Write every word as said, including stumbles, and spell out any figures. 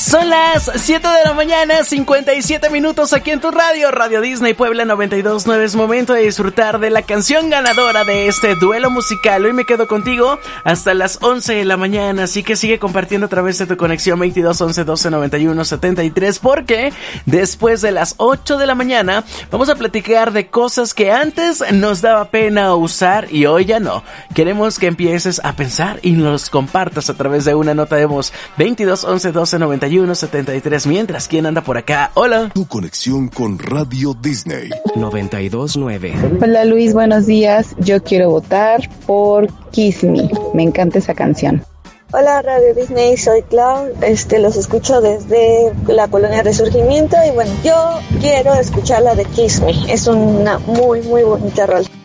Son las siete de la mañana, cincuenta y siete minutos aquí en tu radio, Radio Disney Puebla noventa y dos punto nueve. Es momento de disfrutar de la canción ganadora de este duelo musical. Hoy me quedo contigo hasta las once de la mañana, así que sigue compartiendo a través de tu conexión veintidós once doce noventa y uno setenta y tres, porque después de las ocho de la mañana vamos a platicar de cosas que antes nos daba pena usar y hoy ya no. Queremos que empieces a pensar y nos compartas a través de una nota de voz. Veintidós once doce noventa y uno setenta y tres. Mientras, ¿quién anda por acá? Hola. Tu conexión con Radio Disney noventa y dos punto nueve. Hola Luis, buenos días. Yo quiero votar por Kiss Me. Me encanta esa canción. Hola Radio Disney, soy Clau. Este, los escucho desde la colonia Resurgimiento y bueno, yo quiero escuchar la de Kiss Me. Es una muy muy bonita rola.